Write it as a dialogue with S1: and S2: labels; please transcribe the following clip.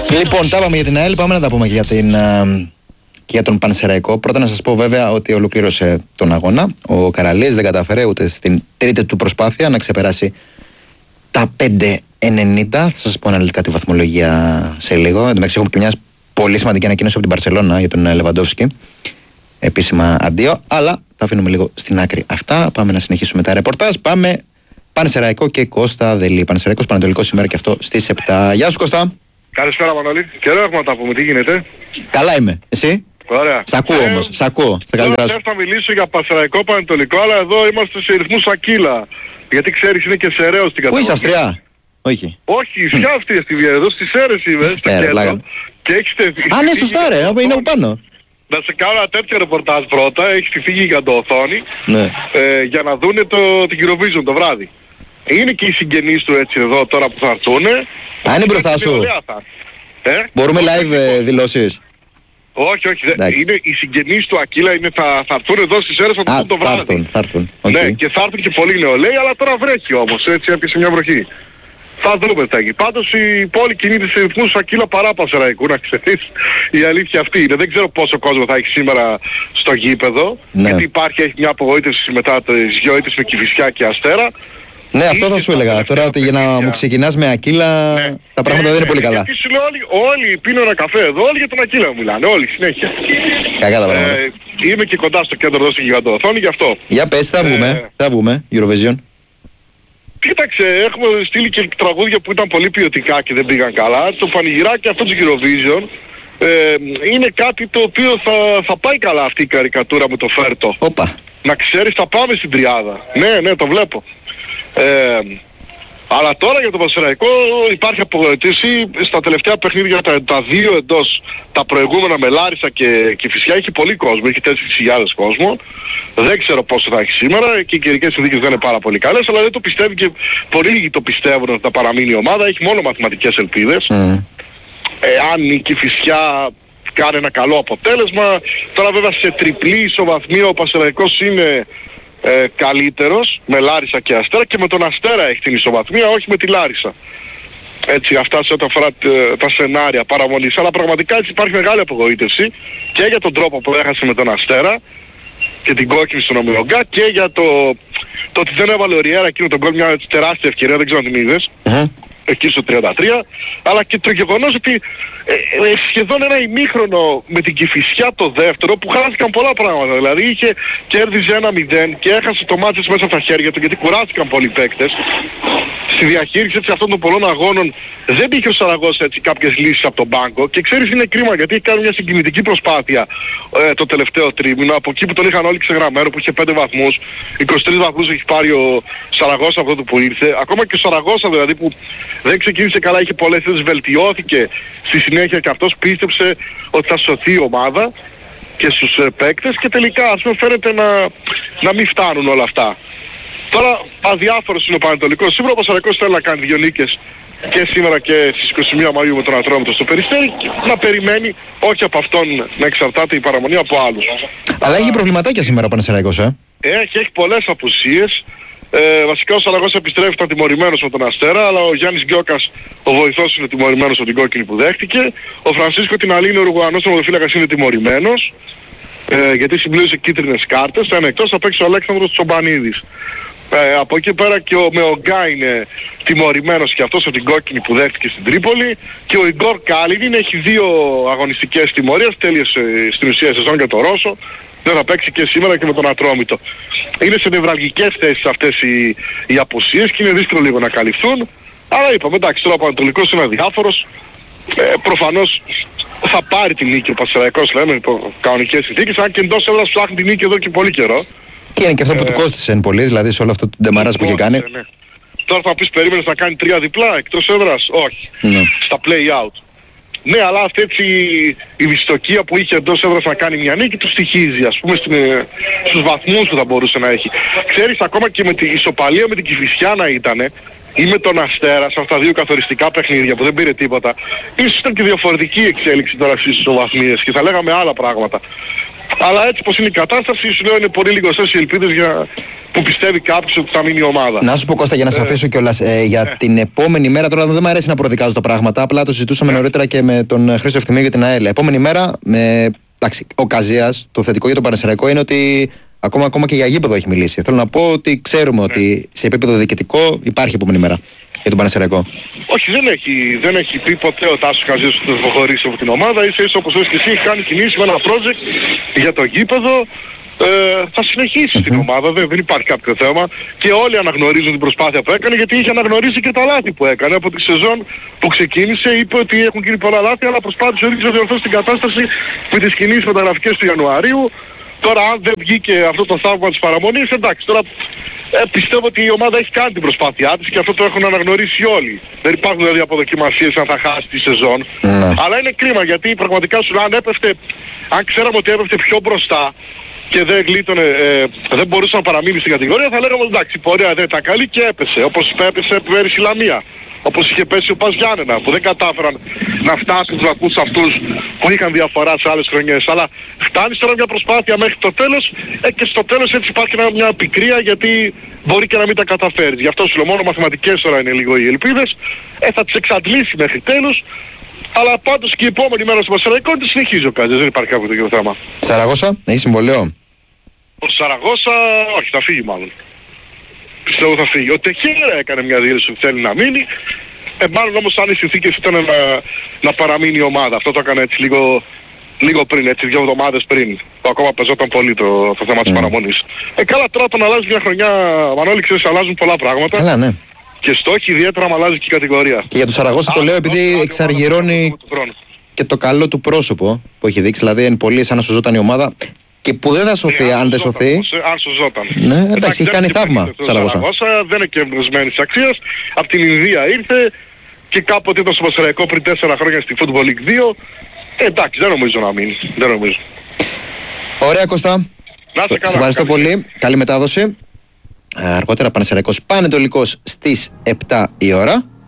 S1: Λοιπόν, τα είπαμε για την ΑΕΛ, πάμε να τα πούμε και για τον Πανσεραϊκό. Πρώτα να σας πω βέβαια ότι ολοκλήρωσε τον αγώνα. Ο Καραλής δεν κατάφερε ούτε στην τρίτη του προσπάθεια να ξεπεράσει τα 5.90. Θα σας πω αναλυτικά τη βαθμολογία σε λίγο. Εν τω μεταξύ έχουμε και μια πολύ σημαντική ανακοίνωση από την Μπαρσελόνα για τον Λεβαντόφσκι. Επίσημα αντίο, αλλά τα αφήνουμε λίγο στην άκρη αυτά. Πάμε να συνεχίσουμε τα ρεπορτάζ. Πάμε Πανσεραϊκό και Κώστα Δελή. Πανσεραϊκός Πανατολικός σήμερα και αυτό στις 7. Γεια σου Κώστα.
S2: Καλησπέρα Μανώλη. Καιρό έχουμε να τα πούμε. Τι γίνεται?
S1: Καλά είμαι. Εσύ?
S2: Ωραία.
S1: Σ' ακούω όμως. Σ' ακούω.
S2: Τώρα θα μιλήσω για Πανσεραϊκό Πανατολικό, αλλά εδώ είμαστε σε ρυθμούς Ακύλα. Γιατί ξέρεις είναι και σεραίος στην κατηγορία.
S1: Πού είσαι, Αυστρία? Όχι.
S2: Όχι, ποια Αυστρία στη Βία, εδώ στις Σέρρες είμαι, στο κέντρο. Και έχεις
S1: Α, ναι, σωστά ρε, είναι από πάνω.
S2: Να σε κάνω ένα τέτοιο ρεπορτάζ πρώτα, έχεις τη φύγη για το οθόνη,
S1: ναι.
S2: Για να δούνε την Eurovision το βράδυ. Είναι και οι συγγενείς του έτσι εδώ τώρα που θα έρθουν.
S1: Α, είναι μπροστά σου. Μπορούμε live δηλώσεις?
S2: Όχι, όχι. Είναι οι συγγενείς του Ακύλα, θα έρθουν εδώ στις Σέρρες, θα το δουν το βράδυ.
S1: Θα έρθουν.
S2: Ναι, και θα έρθουν και πολλοί νεολαίοι, αλλά τώρα βρέχει όμως, έτσι έπιασε μια βροχή. Θα δούμε τι θα γίνει. Πάντως η πόλη κινείται σε ρυθμούς Ακύλα παρά Πανσεραϊκού, να ξέρεις. Η αλήθεια αυτή είναι. Δεν ξέρω πόσο κόσμο θα έχει σήμερα στο γήπεδο. Ναι. Γιατί έχει μια απογοήτευση μετά τις δυο ήττες με Κηφισιά και Αστέρα.
S1: Ναι, αυτό θα σου έλεγα. Τώρα ότι για να μου ξεκινάς με Ακύλα, ναι, τα πράγματα δεν είναι πολύ καλά.
S2: Γιατί σου λέω όλοι πίνουν ένα καφέ εδώ, όλοι για τον Ακύλα μου μιλάνε, όλοι συνέχεια.
S1: Κακά τα πράγματα.
S2: Είμαι και κοντά στο κέντρο εδώ στην γιγαντοοθόνη, γι' αυτό.
S1: Για πες, θα βγούμε, Eurovision.
S2: Κοίταξε, έχουμε στείλει και τραγούδια που ήταν πολύ ποιοτικά και δεν πήγαν καλά. Το πανηγυράκι αυτό του Eurovision είναι κάτι το οποίο θα πάει καλά αυτή η καρικατούρα με το Φέρτο.
S1: Όπα.
S2: Να ξέρεις, θα πάμε στην τριάδα. Ναι, το βλέπω. Αλλά τώρα για το Πανσεραϊκό υπάρχει απογοήτευση. Στα τελευταία παιχνίδια τα δύο εντός, τα προηγούμενα με Λάρισα και Κηφισιά, έχει πολύ κόσμο, έχει 4.000 κόσμο. Δεν ξέρω πόσο θα έχει σήμερα και οι καιρικές συνθήκες δεν είναι πάρα πολύ καλές, αλλά δεν το πιστεύει και πολύ λίγοι το πιστεύουν ότι θα παραμείνει η ομάδα, έχει μόνο μαθηματικές ελπίδες. Αν η Κηφισιά κάνει ένα καλό αποτέλεσμα, τώρα βέβαια σε τριπλή ισοβαθμία ο Πανσεραϊκός είναι καλύτερος με Λάρισα και Αστέρα, και με τον Αστέρα έχει την ισοβαθμία, όχι με τη Λάρισα. Έτσι, αυτά σε ό,τι αφορά τα σενάρια παραμονής. Αλλά πραγματικά έτσι υπάρχει μεγάλη απογοήτευση και για τον τρόπο που έχασε με τον Αστέρα και την κόκκινη στον Ομιλογκά, και για το ότι δεν έβαλε ο Ριέρα εκείνο τον γκολ, μια τεράστια ευκαιρία, δεν ξέρω αν την είδες. Εκεί στο 33, αλλά και το γεγονός ότι σχεδόν ένα ημίχρονο με την Κηφισιά το δεύτερο, που χάθηκαν πολλά πράγματα. Δηλαδή κέρδιζε 1-0 και έχασε το μάτσο μέσα από τα χέρια του, γιατί κουράστηκαν πολλοί παίκτες. Στη διαχείριση έτσι αυτών των πολλών αγώνων δεν είχε ο Σαραγώσα έτσι κάποιες λύσεις από τον πάγκο, και ξέρεις είναι κρίμα γιατί έχει κάνει μια συγκινητική προσπάθεια το τελευταίο τρίμηνο, από εκεί που τον είχαν όλοι ξεγραμμένο, που είχε 5 βαθμούς, 23 βαθμούς έχει πάρει ο Σαραγώσα από αυτό που ήρθε. Ακόμα και ο Σαραγώσα δηλαδή που δεν ξεκίνησε καλά, είχε πολλές θέσεις, βελτιώθηκε στη συνέχεια και αυτός πίστεψε ότι θα σωθεί η ομάδα και στους παίκτες, και τελικά ας πούμε φαίνεται να μην φτάνουν όλα αυτά. Τώρα αδιάφορος είναι ο Πανατολικός. Σίγουρα ο Πανσεραϊκός θέλει να κάνει 2 νίκες και σήμερα και στις 21 Μαΐου με τον Ατρόμητο στο Περιστέρι, να περιμένει όχι από αυτόν να εξαρτάται η παραμονή, από άλλους.
S1: Αλλά έχει προβληματάκια σήμερα ο Πανσεραϊκός,
S2: Έχει πολλές απουσίες. Βασικά ο Σαραγώσα επιστρέφει, ήταν τιμωρημένος με τον Αστέρα, αλλά ο Γιάννης Γκιόκας, ο βοηθός, είναι τιμωρημένος από την κόκκινη που δέχτηκε. Ο Φρανσίσκο Τιναλίνη, ο Ουρουγουανός τερματοφύλακας, είναι τιμωρημένος, γιατί συμπλήρωσε κίτρινες κάρτες. Θα είναι εκτός, θα παίξει ο Αλέξανδρος Τσομπανίδης. Από εκεί πέρα και ο Μεογκά είναι τιμωρημένος και αυτός από την κόκκινη που δέχτηκε στην Τρίπολη, και ο Ιγκόρ Κάλινιν έχει 2 αγωνιστικές τιμωρίες, τέλειωσε στην ουσία σεζόν για το Ρώσο. Δεν θα παίξει και σήμερα και με τον Ατρόμητο. Είναι σε νευραλγικές θέσεις αυτές οι απουσίες και είναι δύσκολο λίγο να καλυφθούν. Αλλά είπαμε, εντάξει, τώρα ο Πανατολικός είναι αδιάφορος. Προφανώς θα πάρει την νίκη ο Πανσεραϊκός, λέμε, υπό κανονικές συνθήκες, αν και εντός έδρας ψάχνει την νίκη εδώ και πολύ καιρό. Και
S1: είναι και αυτό που του κόστησε εν πολύ, δηλαδή σε όλο αυτό το ντεμαράζ που είχε κάνει.
S2: Ναι. Τώρα θα πεις, περίμενες να κάνει 3 διπλά εκτός έδρας? Όχι. Στα play-out. Ναι, αλλά αυτή έτσι η δυστοκία που είχε εντός έδρας να κάνει μια νίκη του στοιχίζει, ας πούμε, στους βαθμούς που θα μπορούσε να έχει. Ξέρεις, ακόμα και με την ισοπαλία με την Κηφισιά να ήτανε, ή με τον Αστέρα σε αυτά τα 2 καθοριστικά παιχνίδια που δεν πήρε τίποτα, ίσως ήταν και διαφορετική εξέλιξη τώρα στις ισοβαθμίες και θα λέγαμε άλλα πράγματα. Αλλά έτσι πως είναι η κατάσταση, σου λέω είναι πολύ λιγοστές οι ελπίδες που πιστεύει κάποιος ότι θα μείνει η ομάδα.
S1: Να σου πω, Κώστα, για να σε αφήσω κιόλας, για την επόμενη μέρα, τώρα δεν μου αρέσει να προδικάζω τα πράγματα, απλά το συζητούσαμε νωρίτερα και με τον Χρήστο Ευθυμίου για την ΑΕΛ. Επόμενη μέρα, εντάξει, ο Καζίας, το θετικό για τον Πανσεραϊκό είναι ότι ακόμα και για γήπεδο έχει μιλήσει. Θέλω να πω ότι ξέρουμε ότι σε επίπεδο διοικητικό υπάρχει επόμενη μέρα για τον Πανσεραϊκό.
S2: Όχι, δεν έχει πει ποτέ ο Τάσος Καζίας ότι θα αποχωρήσει από την ομάδα. Ίσα όπως λες και εσύ, έχει κάνει κινήσεις με ένα project για το γήπεδο. Θα συνεχίσει στην ομάδα, δεν υπάρχει κάποιο θέμα και όλοι αναγνωρίζουν την προσπάθεια που έκανε, γιατί είχε αναγνωρίσει και τα λάθη που έκανε από τη σεζόν που ξεκίνησε. Είπε ότι έχουν γίνει πολλά λάθη, αλλά προσπάθησε ο ίδιος να διορθώσει την κατάσταση με τις κινήσεις μεταγραφικές του Ιανουαρίου. Τώρα αν δεν βγήκε αυτό το θαύμα της παραμονής, εντάξει, τώρα πιστεύω ότι η ομάδα έχει κάνει την προσπάθειά της και αυτό το έχουν αναγνωρίσει όλοι. Δεν υπάρχουν δηλαδή αποδοκιμασίες αν θα χάσει τη σεζόν. Αλλά είναι κρίμα, γιατί πραγματικά σου αν ξέραμε ότι έπεφτε πιο μπροστά και δεν γλίτωνε, δεν μπορούσε να παραμείνει στην κατηγορία, θα λέγαμε εντάξει, η πορεία δεν ήταν καλή και έπεσε. Όπως έπεσε πέρυσι η Λαμία. Όπως είχε πέσει ο Πας Γιάννενα, που δεν κατάφεραν να φτάσουν τους βαθμούς αυτούς που είχαν διαφορά σε άλλες χρονιές. Αλλά φτάνεις τώρα μια προσπάθεια μέχρι το τέλος και στο τέλος έτσι υπάρχει μια πικρία, γιατί μπορεί και να μην τα καταφέρεις. Γι' αυτό σου λέω, μόνο μαθηματικές τώρα είναι λίγο οι ελπίδες. Θα τις εξαντλήσει μέχρι τέλους. Αλλά πάντως και η επόμενη μέρα στο Πανσεραϊκό τη συνεχίζει ο Κάζιας, δεν υπάρχει κάποιο τέτοιο θέμα.
S1: Σαραγώσα, έχει συμβολέο?
S2: Ο Σαραγώσα, όχι, θα φύγει μάλλον. Πιστεύω θα φύγει. Ο Τεχέρα έκανε μια δήλωση ότι θέλει να μείνει. Μάλλον όμως αν οι συνθήκες ήταν να παραμείνει η ομάδα. Αυτό το έκανε έτσι λίγο πριν, έτσι 2 εβδομάδες πριν. Που ακόμα πεζόταν πολύ το θέμα της παραμονής. Καλά, τώρα όταν αλλάζει μια χρονιά, Μανώλη, ξέρεις, αλλάζουν πολλά πράγματα.
S1: Καλά, ναι.
S2: Και στόχοι ιδιαίτερα αν αλλάζει και η κατηγορία.
S1: Και για τον Σαραγώσα το λέω επειδή εξαργυρώνει και το καλό του πρόσωπο που έχει δείξει. Δηλαδή είναι πολύ σαν να σωζόταν η ομάδα και που δεν θα σωθεί αν δεν σωθεί.
S2: Αν σωζόταν.
S1: Ναι, εντάξει, έχει κάνει θαύμα ο Σαραγώσα.
S2: Δεν είναι και εμπνευσμένης αξίας. Από την Ινδία ήρθε και κάποτε ήταν στο Πανσεραϊκό πριν 4 χρόνια στη Football League 2. Εντάξει, δεν νομίζω να μείνει. Δεν νομίζω.
S1: Ωραία, Κώστα. Σε ευχαριστώ πολύ. Καλή μετάδοση. Αργότερα Πανσεραϊκός Πανετολικός στις 7 η ώρα.